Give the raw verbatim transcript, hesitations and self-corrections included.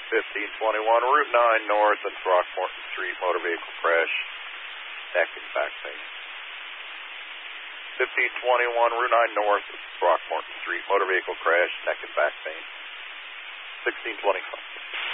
fifteen twenty-one, Route nine North and Throckmorton Street, motor vehicle crash, neck and back pain. fifteen twenty-one, Route nine North and Throckmorton Street, motor vehicle crash, neck and back pain. sixteen twenty-five.